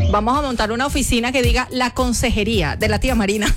Vamos a montar una oficina que diga la consejería de la tía Marina.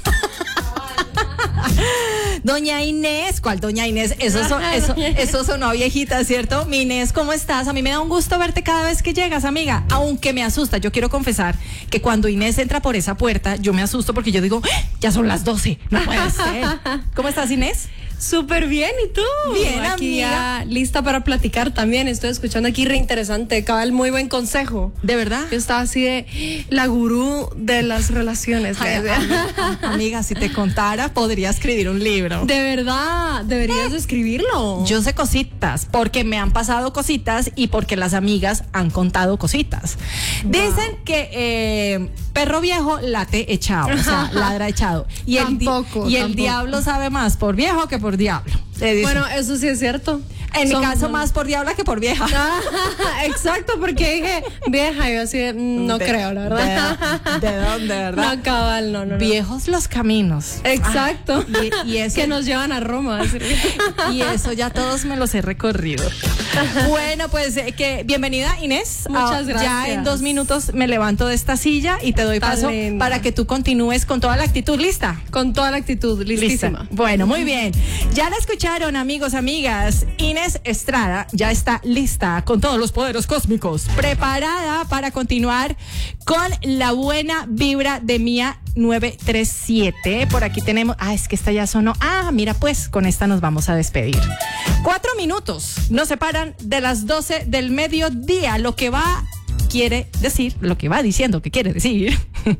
Doña Inés, ¿cuál doña Inés? Eso sonó a viejita, ¿cierto? Mi Inés, ¿cómo estás? A mí me da un gusto verte cada vez que llegas, amiga, aunque me asusta. Yo quiero confesar que cuando Inés entra por esa puerta, yo me asusto porque yo digo, ya son las 12, no puede ser. ¿Cómo estás, Inés? Súper bien, ¿y tú? Bien, aquí amiga. ya lista para platicar también. Estoy escuchando aquí re interesante, cabal, muy buen consejo. ¿De verdad? Yo estaba así de la gurú de las relaciones. Ay, amiga, si te contara, podría escribir un libro. De verdad, deberías de escribirlo. Yo sé cositas, porque me han pasado cositas y porque las amigas han contado cositas. Wow. Dicen que perro viejo late echado, o sea, ladra echado. Y el diablo sabe más por viejo que por diablo. Bueno, eso sí es cierto. En mi caso, más por diabla que por vieja. Exacto, porque dije vieja, yo así no creo, la verdad. ¿De dónde, verdad? No, cabal, no. Viejos los caminos. Exacto. Y eso, que nos llevan a Roma. Y eso ya todos me los he recorrido. Bueno, pues bienvenida, Inés. Muchas gracias. Ya en 2 minutos me levanto de esta silla y te doy paso para que tú continúes con toda la actitud. ¿Lista? Con toda la actitud, listísima. Lista. Bueno, muy bien. Ya la escucharon, amigos, amigas. Inés Estrada ya está lista con todos los poderes cósmicos, preparada para continuar con la buena vibra de Mía 937. Por aquí tenemos, es que esta ya sonó. Mira, pues con esta nos vamos a despedir. 4 minutos nos separan de las 12 del mediodía, lo que va diciendo que quiere decir.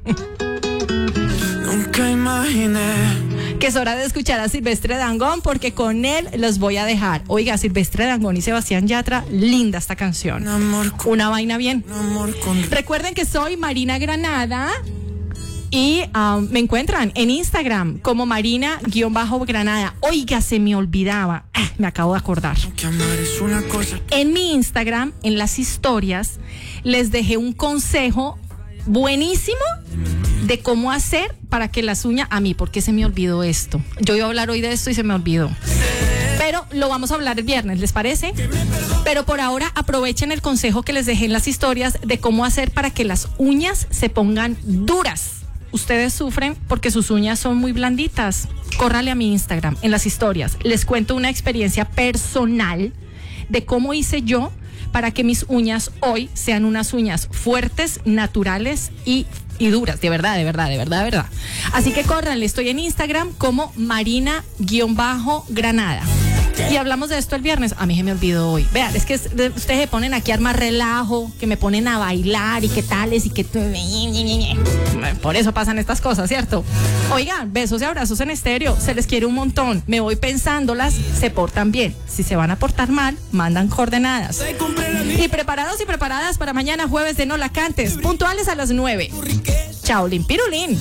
Nunca imaginé que es hora de escuchar a Silvestre Dangond, porque con él los voy a dejar. Oiga, Silvestre Dangond y Sebastián Yatra, linda esta canción. Una vaina bien. Recuerden que soy Marina Granada y me encuentran en Instagram como Marina_Granada. Oiga, se me olvidaba. Me acabo de acordar. En mi Instagram, en las historias, les dejé un consejo buenísimo de cómo hacer para que las uñas, porque se me olvidó esto. Yo iba a hablar hoy de esto y se me olvidó. Pero lo vamos a hablar el viernes, ¿les parece? Pero por ahora aprovechen el consejo que les dejé en las historias de cómo hacer para que las uñas se pongan duras. Ustedes sufren porque sus uñas son muy blanditas. Córrale a mi Instagram, en las historias. Les cuento una experiencia personal de cómo hice yo para que mis uñas hoy sean unas uñas fuertes, naturales y duras, de verdad. Así que córranle, estoy en Instagram como Marina_Granada. Y hablamos de esto el viernes. A mí se me olvidó hoy. Vean, es que ustedes se ponen aquí a armar relajo, que me ponen a bailar y qué tales y que... Por eso pasan estas cosas, ¿cierto? Oigan, besos y abrazos en estéreo. Se les quiere un montón. Me voy pensándolas, se portan bien. Si se van a portar mal, mandan coordenadas. Y preparados y preparadas para mañana jueves de No La Cantes, puntuales a las 9. Chao, Limpirulín.